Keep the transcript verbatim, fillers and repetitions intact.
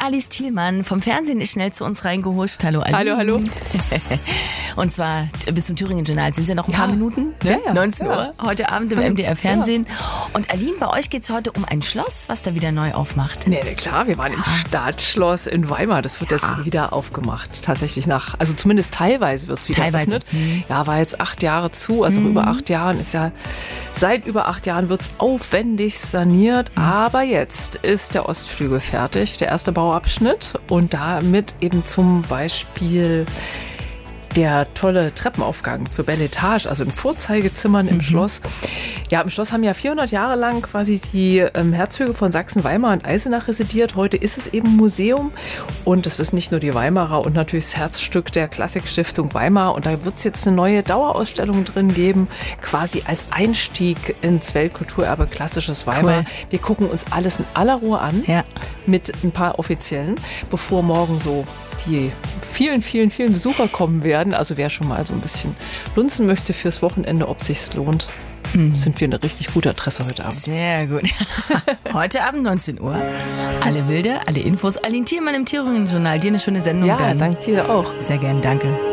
Alice Thielmann vom Fernsehen ist schnell zu uns reingehuscht. Hallo Alice. Hallo, hallo. Und zwar bis zum Thüringen-Journal sind es ja noch ein ja. paar Minuten. Ne? Ja, ja. neunzehn ja. Uhr, heute Abend im M D R-Fernsehen. Ja. Und Aline, bei euch geht es heute um ein Schloss, was da wieder neu aufmacht. Nee, nee klar, wir waren im Stadtschloss in Weimar. Das wird ja. jetzt wieder aufgemacht. Tatsächlich nach, also zumindest teilweise wird es wieder teilweise. geöffnet. Mhm. Ja, war jetzt acht Jahre zu, also mhm. über acht Jahren ist ja, seit über acht Jahren wird es aufwendig saniert. Mhm. Aber jetzt ist der Ostflügel fertig, der erste Bauabschnitt. Und damit eben zum Beispiel der tolle Treppenaufgang zur Belle Etage, also in Vorzeigezimmern im mhm. Schloss. Ja, im Schloss haben ja vierhundert Jahre lang quasi die ähm, Herzöge von Sachsen, Weimar und Eisenach residiert. Heute ist es eben Museum und das wissen nicht nur die Weimarer und natürlich das Herzstück der Klassikstiftung Weimar. Und da wird es jetzt eine neue Dauerausstellung drin geben, quasi als Einstieg ins Weltkulturerbe klassisches Weimar. Cool. Wir gucken uns alles in aller Ruhe an, ja. mit ein paar Offiziellen, bevor morgen so die vielen, vielen, vielen Besucher kommen werden. Also wer schon mal so ein bisschen lunzen möchte fürs Wochenende, ob sich's lohnt, mhm. sind wir eine richtig gute Adresse heute Abend. Sehr gut. Heute Abend neunzehn Uhr. Alle Bilder, alle Infos. Aline Thielmann im Thüringen-Journal. Dir eine schöne Sendung. Ja, dann. danke dir auch. Sehr gern, danke.